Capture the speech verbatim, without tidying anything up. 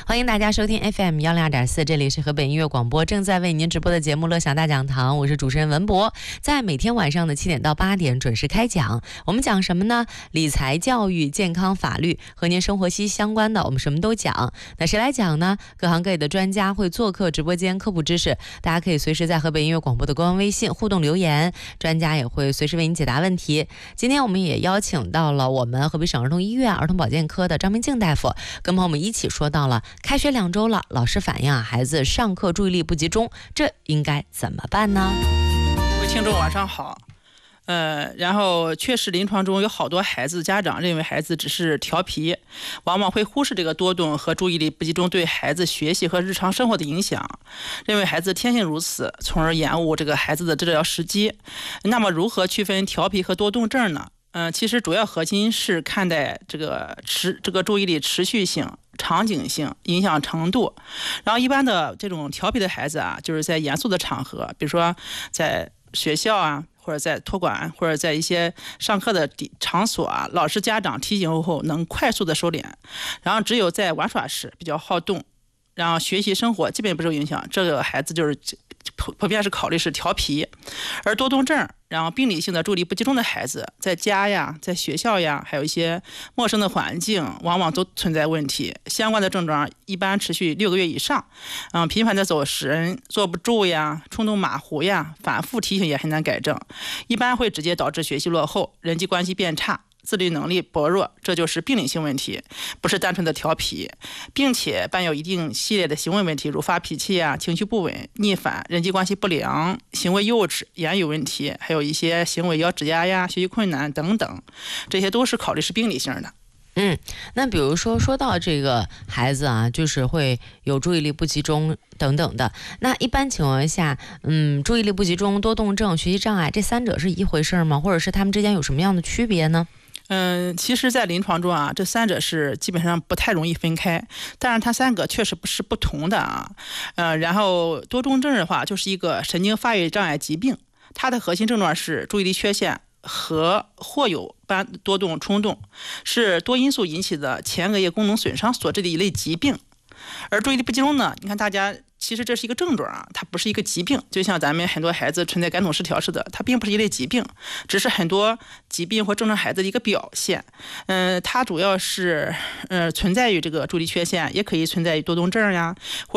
欢迎大家收听 F M 幺零二点四，这里是河北音乐广播正在为您直播的节目《乐享大讲堂》，我是主持人文博，在每天晚上的七点到八点准时开讲。我们讲什么呢？理财、教育、健康、法律，和您生活息息相关的，我们什么都讲。那谁来讲呢？各行各业的专家会做客直播间科普知识，大家可以随时在河北音乐广播的官方微信互动留言，专家也会随时为您解答问题。今天我们也邀请到了我们河北省儿童医院儿童保健科的张明静大夫，跟朋友们一起说到了开学两周了，老师反映啊，孩子上课注意力不集中，这应该怎么办呢？ 各位听众晚上好。呃，然后确实临床中有好多孩子家长认为孩子只是调皮，往往会忽视这个多动和注意力不集中对孩子学习和日常生活的影响，认为孩子天性如此，从而延误这个孩子的治疗时机。那么如何区分调皮和多动症呢？嗯、呃，其实主要核心是看待这个持这个注意力持续性、场景性、影响程度。然后一般的这种调皮的孩子啊，就是在严肃的场合，比如说在学校啊，或者在托管，或者在一些上课的场所啊，老师家长提醒后能快速的收敛，然后只有在玩耍时比较好动，然后学习生活基本不受影响，这个孩子就是普遍是考虑是调皮。而多动症，然后病理性的注意力不集中的孩子，在家呀，在学校呀，还有一些陌生的环境，往往都存在问题。相关的症状一般持续六个月以上，嗯，频繁的走神、坐不住呀、冲动马虎呀，反复提醒也很难改正，一般会直接导致学习落后、人际关系变差、自律能力薄弱，这就是病理性问题，不是单纯的调皮，并且伴有一定系列的行为问题，如发脾气啊、情绪不稳、逆反、人际关系不良、行为幼稚、言语问题，还有一些行为咬指甲呀、学习困难等等，这些都是考虑是病理性的。 嗯，那比如说说到这个孩子啊，就是会有注意力不集中等等的，那一般情况下，嗯，注意力不集中、多动症、学习障碍这三者是一回事吗？或者是他们之间有什么样的区别呢？ 嗯，其实在临床中啊，这三者是基本上不太容易分开，但是它三个确实不是不同的啊。呃，然后多动症的话就是一个神经发育障碍疾病，它的核心症状是注意力缺陷和或有般多动冲动，是多因素引起的前额叶功能损伤所致的一类疾病。而注意力不集中呢，你看大家其实这是一个症状啊，它不是一个疾病，就像咱们很多孩子存在感统失调似的，它并不是一类疾病，只是很多疾病或症状孩子的一个表现。嗯、呃，它主要是呃存在于这个注意力缺陷，也可以存在于多动症呀，或